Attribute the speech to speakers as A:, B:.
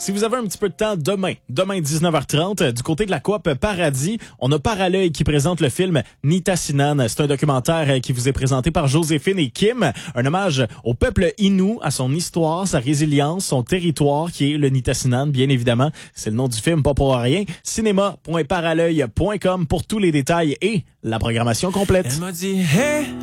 A: Si vous avez un petit peu de temps demain 19h30, du côté de la coop Paradis, on a Paralœil qui présente le film Nitassinan. C'est un documentaire qui vous est présenté par Joséphine et Kim. Un hommage au peuple Innu, à son histoire, sa résilience, son territoire qui est le Nitassinan, bien évidemment. C'est le nom du film, pas pour rien. Cinéma.paralœil.com pour tous les détails et la programmation complète.
B: Elle m'a dit, hey!